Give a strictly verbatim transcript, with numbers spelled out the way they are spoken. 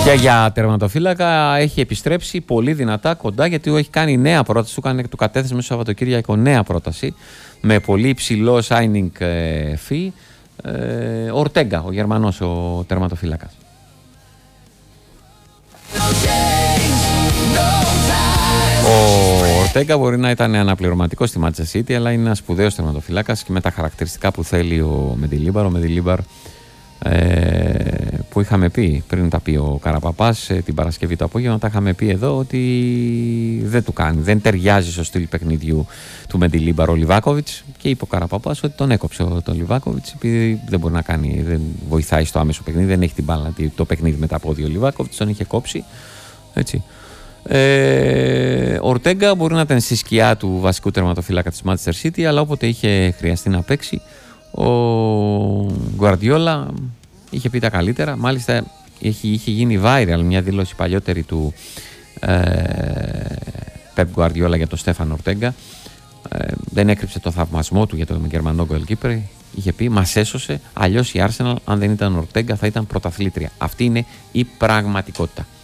Και για τερματοφύλακα έχει επιστρέψει πολύ δυνατά κοντά, γιατί έχει κάνει νέα πρόταση, του, κάνει, του κατέθεσε μέσα στο Σαββατοκύριακο νέα πρόταση με πολύ υψηλό signing fee. Ε, Ορτέγκα, ο Γερμανός ο τερματοφύλακας. Ο Ορτέγκα μπορεί να ήταν αναπληρωματικός στη Manchester City, αλλά είναι ένας σπουδαίος τερματοφύλακας και με τα χαρακτηριστικά που θέλει ο Μεντιλίμπαρ. Ο Μεντιλίμπαρ ε, που είχαμε πει πριν τα πει ο Καραπαπάς ε, την Παρασκευή το απόγευμα, τα είχαμε πει εδώ ότι δεν του κάνει, δεν ταιριάζει στο στυλ παιχνιδιού του Μεντιλίμπαρ ο Λιβάκοβιτς, και είπε ο Καραπαπάς ότι τον έκοψε τον Λιβάκοβιτς επειδή δεν μπορεί να κάνει, δεν βοηθάει στο άμεσο παιχνίδι, δεν έχει την μπάλα το παιχνίδι με τα πόδια. Ο Λιβάκοβιτς τον είχε κόψει, έτσι. Ε, ο Ορτέγκα μπορεί να ήταν στη σκιά του βασικού τερματοφύλακα της Manchester City, αλλά όποτε είχε χρειαστεί να παίξει, ο Γκουαρντιόλα είχε πει τα καλύτερα. Μάλιστα είχε, είχε γίνει viral μια δήλωση παλιότερη του Πεπ ε, Γκουαρντιόλα για τον Στέφαν Ορτέγκα. Ε, δεν έκρυψε το θαυμασμό του για τον Γερμανό goalkeeper. Είχε πει: μας έσωσε, αλλιώς η Arsenal αν δεν ήταν Ορτέγκα θα ήταν πρωταθλήτρια. Αυτή είναι η πραγματικότητα.